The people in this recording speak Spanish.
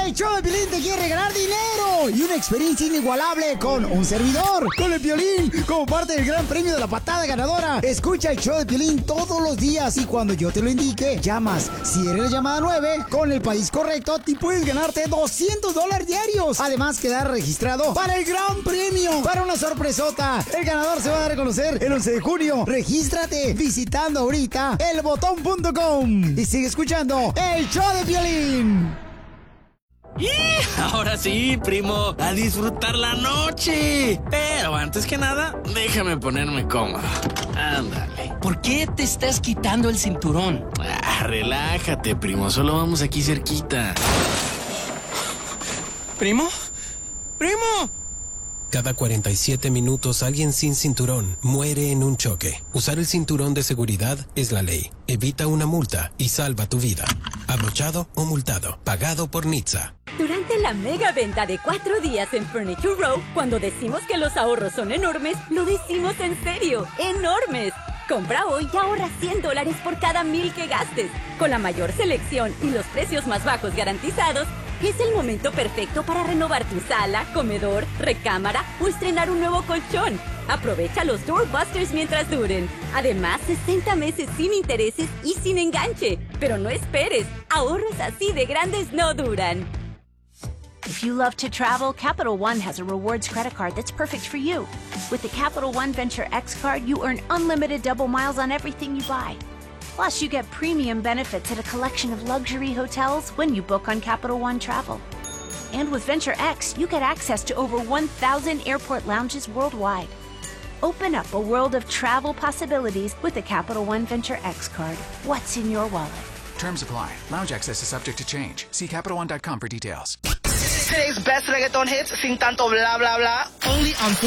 El show de Piolín te quiere regalar dinero y una experiencia inigualable con un servidor, con el Piolín, como parte del gran premio de la patada ganadora. Escucha el show de Piolín todos los días y cuando yo te lo indique, llamas. Si eres la llamada 9, con el país correcto, te puedes ganarte $200 diarios. Además, quedar registrado para el gran premio, para una sorpresota. El ganador se va a dar a conocer el 11 de junio. Regístrate visitando ahorita elbotón.com y sigue escuchando el show de Piolín. ¡Y! Ahora sí, primo, a disfrutar la noche. Pero antes que nada, déjame ponerme cómodo. Ándale. ¿Por qué te estás quitando el cinturón? Relájate, primo, solo vamos aquí cerquita. ¿Primo? ¡Primo! Cada 47 minutos alguien sin cinturón muere en un choque. Usar el cinturón de seguridad es la ley. Evita una multa y salva tu vida. Abrochado o multado. Pagado por NHTSA. Durante la mega venta de 4 días en Furniture Row, cuando decimos que los ahorros son enormes, lo decimos en serio, ¡enormes! Compra hoy y ahorra $100 por cada 1,000 que gastes. Con la mayor selección y los precios más bajos garantizados, es el momento perfecto para renovar tu sala, comedor, recámara o estrenar un nuevo colchón. Aprovecha los Doorbusters mientras duren. Además, 60 meses sin intereses y sin enganche. Pero no esperes, ahorros así de grandes no duran. If you love to travel, Capital One has a rewards credit card that's perfect for you. With the Capital One Venture X card, you earn unlimited double miles on everything you buy. Plus, you get premium benefits at a collection of luxury hotels when you book on Capital One Travel. And with Venture X, you get access to over 1,000 airport lounges worldwide. Open up a world of travel possibilities with the Capital One Venture X card. What's in your wallet? Terms apply. Lounge access is subject to change. See CapitalOne.com for details. Today's best reggaeton hits sin tanto bla bla bla. Only on